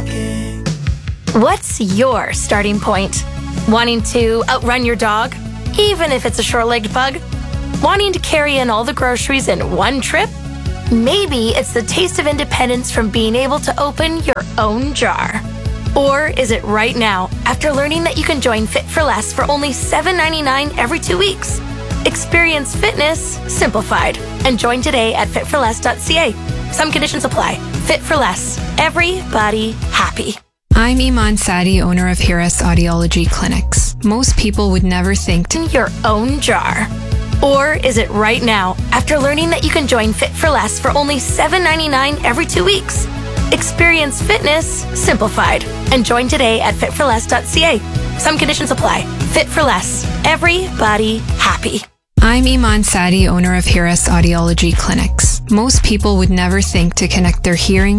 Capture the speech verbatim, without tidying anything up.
knocking. What's your starting point? Wanting to outrun your dog, even if it's a short-legged pug? Wanting to carry in all the groceries in one trip? Maybe it's the taste of independence from being able to open your own jar. Or is it right now, after learning that you can join Fit for Less for only seven ninety-nine every two weeks? Experience fitness simplified and join today at fit for less dot c a. Some conditions apply. Fit for Less. Everybody happy. I'm Iman Sadi, owner of Hiras Audiology Clinics. Most people would never think to In your own jar. Or is it right now, after learning that you can join Fit for Less for only seven ninety-nine every two weeks? Experience fitness simplified and join today at fit for less dot c a. Some conditions apply. Fit for Less. Everybody happy. I'm Iman Sadi, owner of Hiras Audiology Clinics. Most people would never think to connect their hearing